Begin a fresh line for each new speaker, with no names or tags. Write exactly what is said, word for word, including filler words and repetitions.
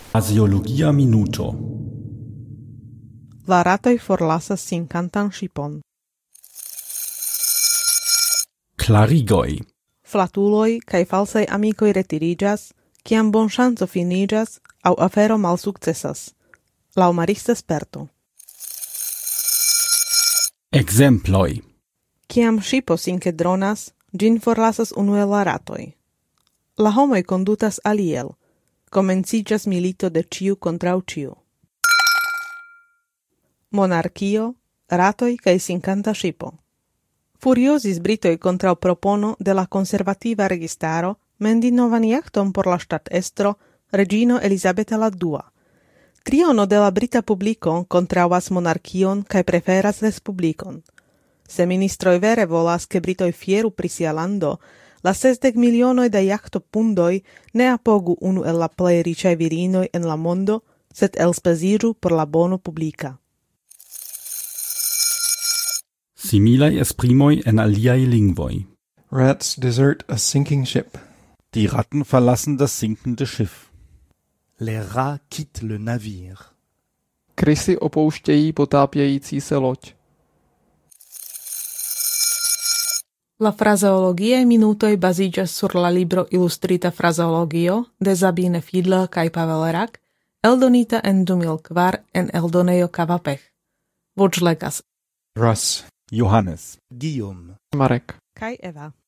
Fraseologia minuto.
La ratoj forlasas sinkantan ŝipon.
Klarigoj.
Flatuloj kaj falsaj amikoj retiriĝas, kiam bonŝanco finiĝas aŭ afero malsukcesas. Laŭ marista sperto.
Ekzemploj.
Kiam ŝipo sinkedronas, ĝin forlasas unue la ratoj. La homoj kondutas aliel. Komenciĝas milito de ĉiu kontraŭ ĉiu. Monarkio, ratoj kaj sinkanta ŝipo. Furiozis britoj kontraŭ propono de la konservativa registaro mendi novan jachton por la ŝtatestro reĝino Elizabeta la dua. Triono de la brita publiko kontraŭas monarkion kaj preferas respublikon. Se ministroj vere volas, ke britoj fieru pri sia lando, la sesdek milionoj da jachtopundoj ne apogu unu el la plej riĉaj virinoj en la mondo, sed elspeziĝu por la bono publika.
Similaj esprimoj en aliaj lingvoj.
Rats desert a sinking ship.
Die Ratten verlassen das sinkende Schiff.
Les rats quittent le navire.
Krysy opouštějí potápějící se loď.
La frazeologiaj minutoj baziĝas sur la libro Ilustrita frazeologio de Sabine Fiedler kaj Pavel Rak, eldonita en du mil kvar en eldonejo Kavapech. Voĉlegas
Russ,
Johannes.
Guillaume.
Marek.
kaj Eva.